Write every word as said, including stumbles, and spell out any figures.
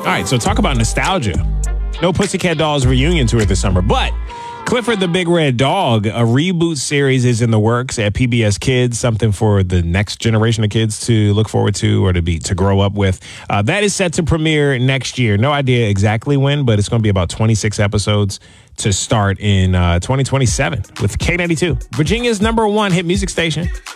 All right, so talk about nostalgia. No Pussycat Dolls reunion tour this summer, but Clifford the Big Red Dog, a reboot series is in the works at P B S Kids, something for the next generation of kids to look forward to or to be to grow up with. Uh, that is set to premiere next year. No idea exactly when, but it's going to be about twenty-six episodes to start in uh, twenty twenty-seven with K ninety-two, Virginia's number one hit music station.